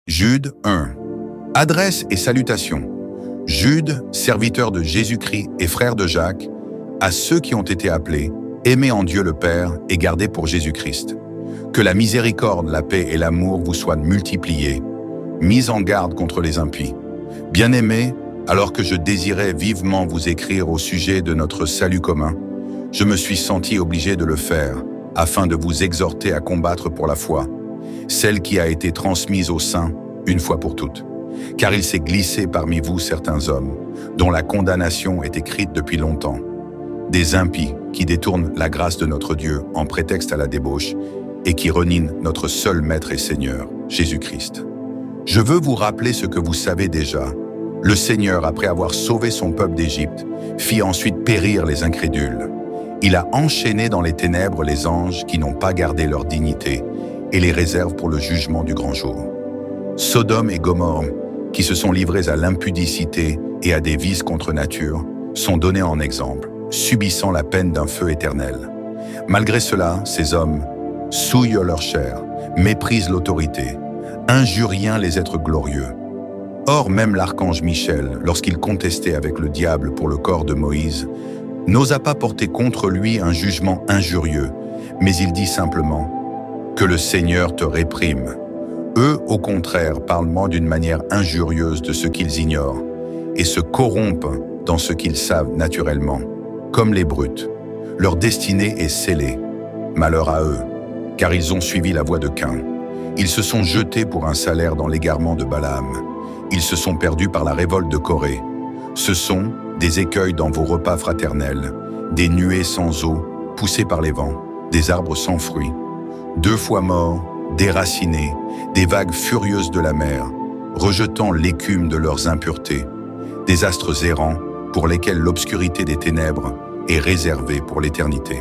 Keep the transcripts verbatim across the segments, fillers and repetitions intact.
Jude un. Adresse et salutations. Jude, serviteur de Jésus-Christ et frère de Jacques, à ceux qui ont été appelés, aimés en Dieu le Père et gardés pour Jésus-Christ. Que la miséricorde, la paix et l'amour vous soient multipliés, mis en garde contre les impies. Bien-aimés, alors que je désirais vivement vous écrire au sujet de notre salut commun, je me suis senti obligé de le faire, afin de vous exhorter à combattre pour la foi, celle qui a été transmise aux saints une fois pour toutes. Car il s'est glissé parmi vous certains hommes, dont la condamnation est écrite depuis longtemps, des impies qui détournent la grâce de notre Dieu en prétexte à la débauche et qui renient notre seul Maître et Seigneur, Jésus-Christ. Je veux vous rappeler ce que vous savez déjà. Le Seigneur, après avoir sauvé son peuple d'Égypte, fit ensuite périr les incrédules. Il a enchaîné dans les ténèbres les anges qui n'ont pas gardé leur dignité et les réserve pour le jugement du grand jour. Sodome et Gomorrhe, qui se sont livrés à l'impudicité et à des vices contre nature, sont donnés en exemple, subissant la peine d'un feu éternel. Malgré cela, ces hommes souillent leur chair, méprisent l'autorité, injurient les êtres glorieux. Or, même l'archange Michel, lorsqu'il contestait avec le diable pour le corps de Moïse, n'osa pas porter contre lui un jugement injurieux, mais il dit simplement « Que le Seigneur te réprime ». Eux, au contraire, parlent d'une manière injurieuse de ce qu'ils ignorent et se corrompent dans ce qu'ils savent naturellement, comme les brutes. Leur destinée est scellée. Malheur à eux, car ils ont suivi la voie de Caïn. Ils se sont jetés pour un salaire dans l'égarement de Balaam. Ils se sont perdus par la révolte de Corée. Ce sont des écueils dans vos repas fraternels, des nuées sans eau, poussées par les vents, des arbres sans fruits, deux fois morts, déracinés, des vagues furieuses de la mer, rejetant l'écume de leurs impuretés, des astres errants pour lesquels l'obscurité des ténèbres est réservée pour l'éternité.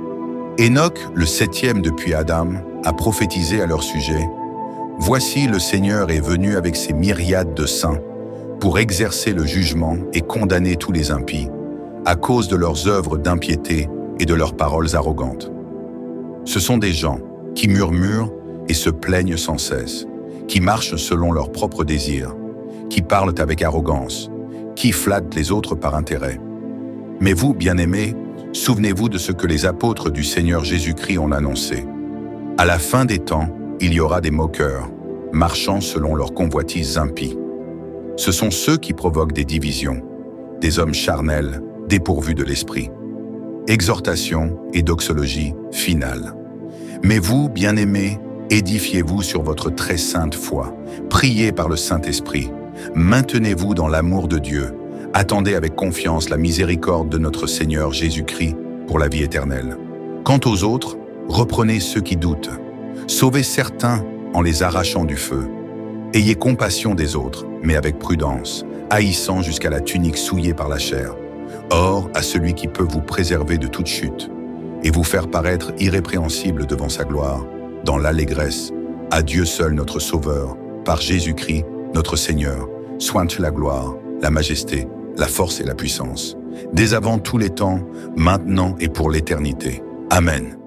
Enoch, le septième depuis Adam, a prophétisé à leur sujet « Voici le Seigneur est venu avec ses myriades de saints pour exercer le jugement et condamner tous les impies, à cause de leurs œuvres d'impiété et de leurs paroles arrogantes. » Ce sont des gens qui murmurent et se plaignent sans cesse, qui marchent selon leurs propres désirs, qui parlent avec arrogance, qui flattent les autres par intérêt. Mais vous, bien-aimés, souvenez-vous de ce que les apôtres du Seigneur Jésus-Christ ont annoncé. À la fin des temps, il y aura des moqueurs, marchant selon leurs convoitises impies. Ce sont ceux qui provoquent des divisions, des hommes charnels, dépourvus de l'esprit. Exhortation et doxologie finale. Mais vous, bien-aimés, édifiez-vous sur votre très sainte foi, priez par le Saint-Esprit, maintenez-vous dans l'amour de Dieu, attendez avec confiance la miséricorde de notre Seigneur Jésus-Christ pour la vie éternelle. Quant aux autres, reprenez ceux qui doutent, sauvez certains en les arrachant du feu. Ayez compassion des autres, mais avec prudence, haïssant jusqu'à la tunique souillée par la chair. Or, à celui qui peut vous préserver de toute chute et vous faire paraître irrépréhensible devant sa gloire, dans l'allégresse, à Dieu seul notre Sauveur, par Jésus-Christ, notre Seigneur, soient la gloire, la majesté, la force et la puissance, dès avant tous les temps, maintenant et pour l'éternité. Amen.